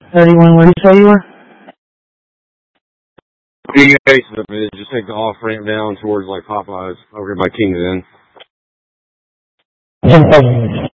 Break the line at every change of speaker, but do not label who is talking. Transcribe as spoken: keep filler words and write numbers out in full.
thirty-one, where do you say you were?
Being base of it, just take the off ramp down towards like Popeyes over here by King's Inn.